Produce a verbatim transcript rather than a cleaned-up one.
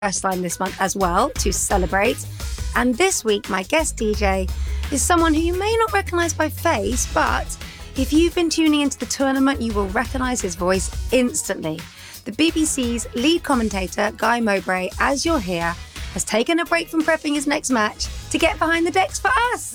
First Line this month as well to celebrate. And this week, my guest D J is someone who you may not recognise by face, but if you've been tuning into the tournament, you will recognise his voice instantly. The B B C's lead commentator, Guy Mowbray, as you'll hear, has taken a break from prepping his next match to get behind the decks for us.